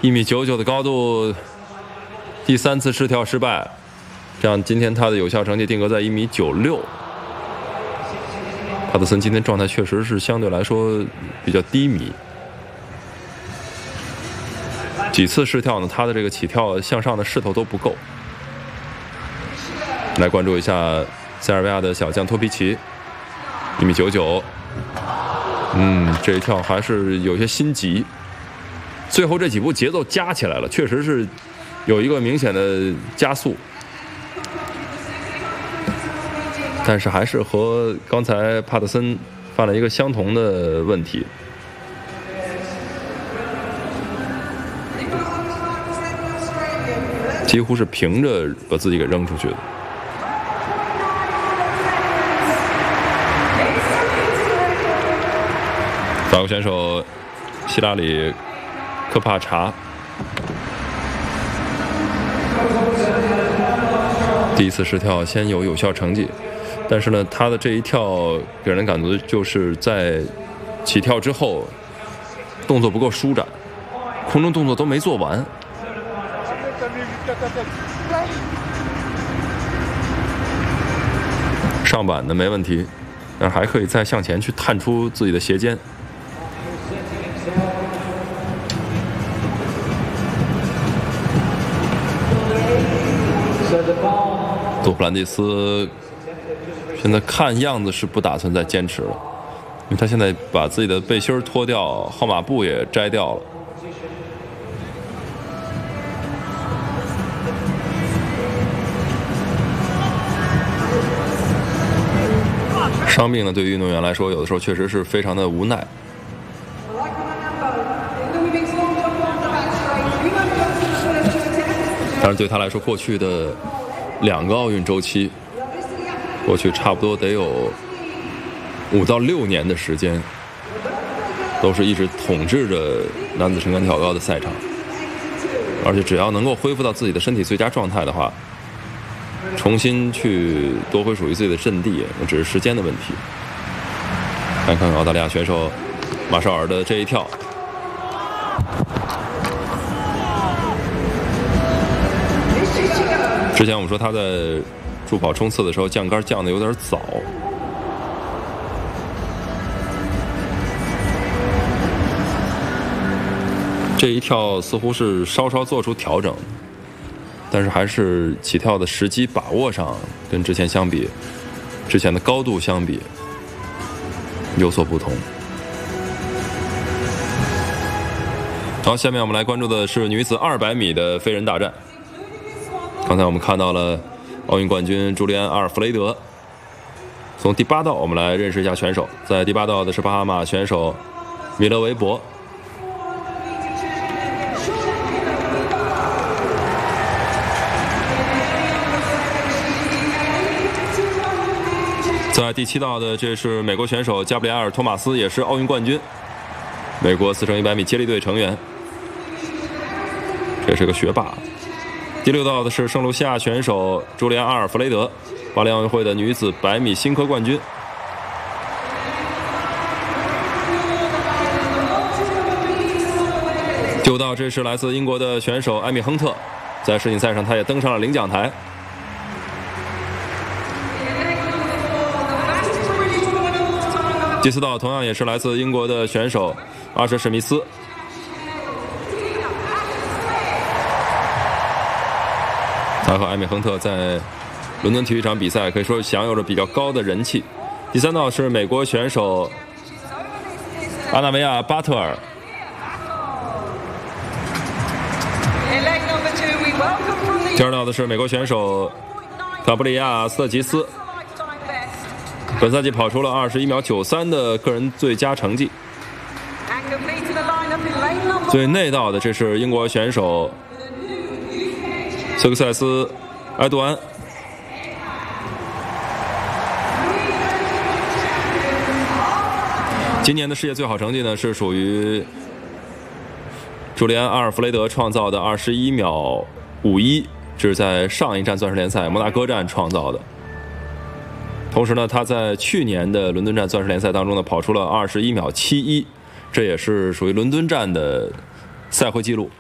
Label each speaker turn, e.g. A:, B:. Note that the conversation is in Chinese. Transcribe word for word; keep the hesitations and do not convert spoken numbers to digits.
A: 一米九九的高度，第三次试跳失败，这样今天他的有效成绩定格在一米九六。帕特森今天状态确实是相对来说比较低迷，几次试跳呢，他的这个起跳向上的势头都不够。来关注一下塞尔维亚的小将托皮奇，一米九九，嗯，这一跳还是有些心急。最后这几步节奏加起来了，确实是有一个明显的加速，但是还是和刚才帕特森犯了一个相同的问题。几乎是平着把自己给扔出去的。法国选手希拉里科帕查第一次试跳先有有效成绩，但是呢，他的这一跳给人感觉就是在起跳之后动作不够舒展，空中动作都没做完。上板的没问题，但是还可以再向前去探出自己的斜肩。杜普兰蒂斯现在看样子是不打算再坚持了，因为他现在把自己的背心脱掉，号码布也摘掉了。伤病呢，对于运动员来说，有的时候确实是非常的无奈。当然，对他来说，过去的两个奥运周期，过去差不多得有五到六年的时间，都是一直统治着男子撑杆跳高的赛场。而且，只要能够恢复到自己的身体最佳状态的话，重新去夺回属于自己的阵地，那只是时间的问题。看看澳大利亚选手马绍尔的这一跳。之前我们说他在助跑冲刺的时候降杆降的有点早，这一跳似乎是稍稍做出调整，但是还是起跳的时机把握上跟之前相比，之前的高度相比有所不同。好，下面我们来关注的是女子二百米的飞人大战。刚才我们看到了奥运冠军朱利安·阿尔弗雷德。从第八道我们来认识一下选手，在第八道的是巴哈马选手米勒维博。在第七道的这是美国选手加布里埃尔·托马斯，也是奥运冠军，美国四乘一百米接力队成员，这是个学霸。第六道的是圣卢西亚选手朱利安·阿尔弗雷德，巴黎奥运会的女子百米新科冠军。第五道这是来自英国的选手艾米·亨特，在世锦赛上她也登上了领奖台。第四道同样也是来自英国的选手阿什·史密斯。他和艾米·亨特在伦敦体育场比赛可以说享有着比较高的人气。第三道是美国选手阿纳维亚·巴特尔。第二道的是美国选手卡布里亚·斯特吉斯，本赛季跑出了二十一秒九三的个人最佳成绩。最内道的这是英国选手瑟克塞斯·埃杜安。今年的世界最好成绩呢是属于朱利安·阿尔弗雷德创造的二十一秒五一，这是在上一站钻石联赛摩纳哥站创造的。同时呢，他在去年的伦敦站钻石联赛当中呢跑出了二十一秒七一，这也是属于伦敦站的赛会纪录。